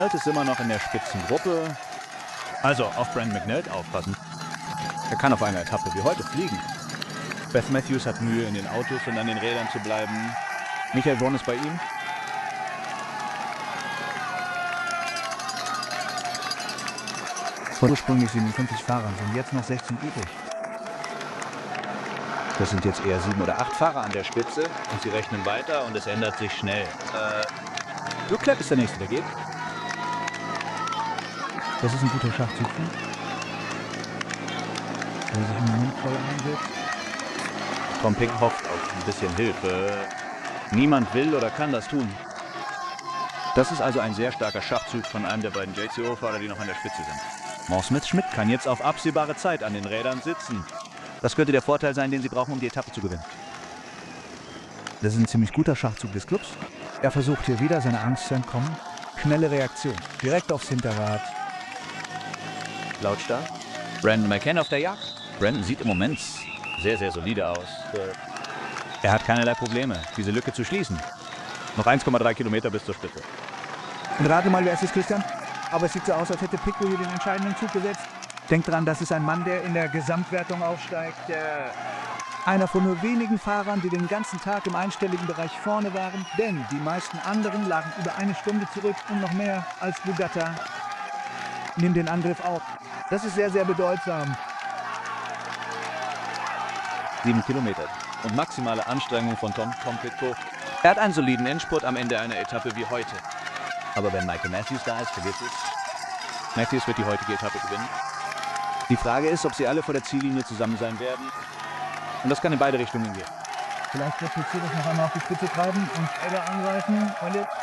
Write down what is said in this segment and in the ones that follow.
ist immer noch in der Spitzengruppe. Also auf Brandon McNilt aufpassen. Er kann auf einer Etappe wie heute fliegen. Beth Matthews hat Mühe, in den Autos und an den Rädern zu bleiben. Michael Wurm ist bei ihm. Von ursprünglich 57 Fahrern sind jetzt noch 16 übrig. Das sind jetzt eher 7 oder 8 Fahrer an der Spitze und sie rechnen weiter und es ändert sich schnell. Duclair ist der Nächste, der geht. Das ist ein guter Schachzug, der sich im Moment voll einsetzt. Tom Pink hofft auf ein bisschen Hilfe. Niemand will oder kann das tun. Das ist also ein sehr starker Schachzug von einem der beiden JCO-Fahrer, die noch an der Spitze sind. Mort Smith-Schmidt kann jetzt auf absehbare Zeit an den Rädern sitzen. Das könnte der Vorteil sein, den sie brauchen, um die Etappe zu gewinnen. Das ist ein ziemlich guter Schachzug des Clubs. Er versucht hier wieder, seiner Angst zu entkommen. Schnelle Reaktion, direkt aufs Hinterrad. Lautstark. Brandon McCann auf der Jagd. Brandon sieht im Moment sehr, sehr solide aus. Er hat keinerlei Probleme, diese Lücke zu schließen. Noch 1,3 Kilometer bis zur Spitze. Und rate mal, wer es ist, Christian? Aber es sieht so aus, als hätte Picco hier den entscheidenden Zug gesetzt. Denkt dran, das ist ein Mann, der in der Gesamtwertung aufsteigt. Einer von nur wenigen Fahrern, die den ganzen Tag im einstelligen Bereich vorne waren. Denn die meisten anderen lagen über eine Stunde zurück und noch mehr als Bugatti. Nimm den Angriff auf. Das ist sehr, sehr bedeutsam. 7 Kilometer und maximale Anstrengung von Tom Pidcock. Er hat einen soliden Endspurt am Ende einer Etappe wie heute. Aber wenn Michael Matthews da ist, vergiss es. Matthews wird die heutige Etappe gewinnen. Die Frage ist, ob sie alle vor der Ziellinie zusammen sein werden. Und das kann in beide Richtungen gehen. Vielleicht wird Mercedes noch einmal auf die Spitze treiben und Edda angreifen. Und jetzt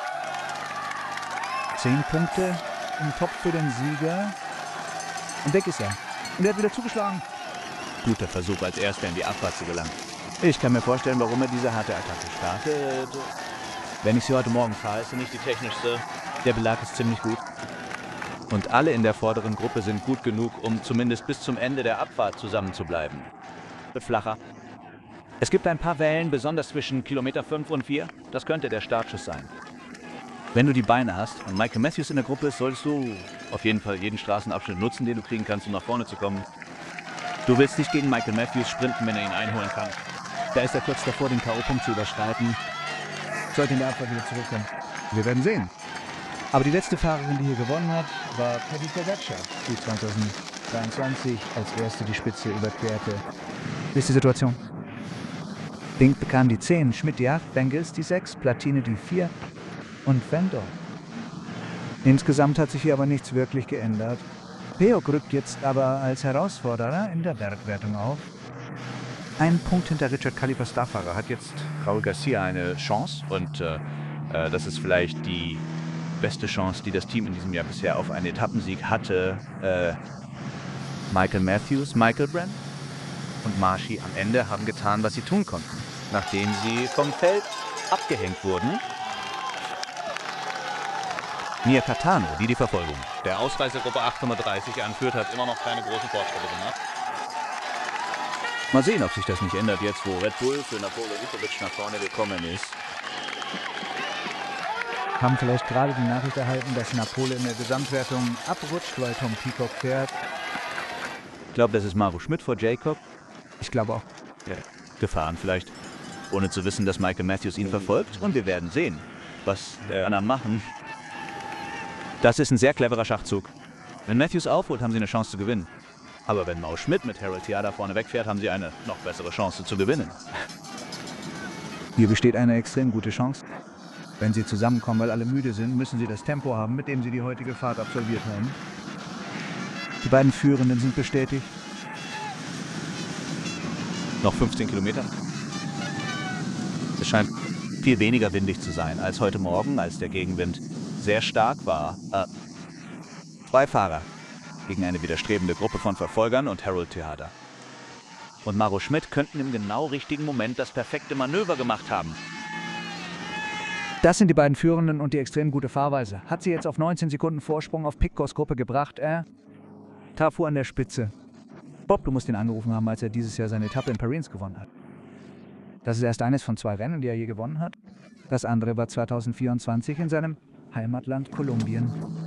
10 Punkte im Top für den Sieger. Und weg ist er. Und er hat wieder zugeschlagen. Guter Versuch, als Erster in die Abfahrt zu gelangen. Ich kann mir vorstellen, warum er diese harte Attacke startet. Wenn ich sie heute Morgen fahre, ist sie nicht die technischste. Der Belag ist ziemlich gut. Und alle in der vorderen Gruppe sind gut genug, um zumindest bis zum Ende der Abfahrt zusammen zu bleiben. Flacher. Es gibt ein paar Wellen, besonders zwischen Kilometer 5 und 4. Das könnte der Startschuss sein. Wenn du die Beine hast und Michael Matthews in der Gruppe ist, solltest du auf jeden Fall jeden Straßenabschnitt nutzen, den du kriegen kannst, um nach vorne zu kommen. Du willst nicht gegen Michael Matthews sprinten, wenn er ihn einholen kann. Da ist er kurz davor, den K.O.-Punkt zu überschreiten. Sollte in der Abfahrt wieder zurückkommen. Wir werden sehen. Aber die letzte Fahrerin, die hier gewonnen hat, war Paddy Pogacar, die 2023 als erste die Spitze überquerte. Wie ist die Situation? Pink bekam die 10, Schmidt die 8, Bengels die 6, Platine die 4 und Van Dorn. Insgesamt hat sich hier aber nichts wirklich geändert. Peok rückt jetzt aber als Herausforderer in der Bergwertung auf. Ein Punkt hinter Richard Calipers Starfahrer hat jetzt Raul Garcia eine Chance und das ist vielleicht die beste Chance, die das Team in diesem Jahr bisher auf einen Etappensieg hatte. Michael Matthews, Michael Brand und Marschi am Ende haben getan, was sie tun konnten, nachdem sie vom Feld abgehängt wurden. Mia Catano, die Verfolgung der Ausreißergruppe 835 anführt, hat immer noch keine großen Fortschritte gemacht. Mal sehen, ob sich das nicht ändert, jetzt wo Red Bull für Napolo Vitovic nach vorne gekommen ist. Haben vielleicht gerade die Nachricht erhalten, dass Napole in der Gesamtwertung abrutscht, weil Tom Pidcock fährt. Ich glaube, das ist Maro Schmidt vor Jacob. Ich glaube auch. Ja, gefahren vielleicht, ohne zu wissen, dass Michael Matthews ihn verfolgt. Und wir werden sehen, was der anderen machen. Das ist ein sehr cleverer Schachzug. Wenn Matthews aufholt, haben sie eine Chance zu gewinnen. Aber wenn Mau Schmidt mit Harold Tiada vorne wegfährt, haben sie eine noch bessere Chance zu gewinnen. Hier besteht eine extrem gute Chance. Wenn sie zusammenkommen, weil alle müde sind, müssen sie das Tempo haben, mit dem sie die heutige Fahrt absolviert haben. Die beiden Führenden sind bestätigt. Noch 15 Kilometer. Es scheint viel weniger windig zu sein als heute Morgen, als der Gegenwind sehr stark war. 2 Fahrer gegen eine widerstrebende Gruppe von Verfolgern und Harold Tejada. Und Maro Schmidt könnten im genau richtigen Moment das perfekte Manöver gemacht haben. Das sind die beiden Führenden und die extrem gute Fahrweise. Hat sie jetzt auf 19 Sekunden Vorsprung auf Pidcocks Gruppe gebracht. Tafu an der Spitze. Bob, du musst ihn angerufen haben, als er dieses Jahr seine Etappe in Paris gewonnen hat. Das ist erst eines von 2 Rennen, die er je gewonnen hat. Das andere war 2024 in seinem Heimatland Kolumbien.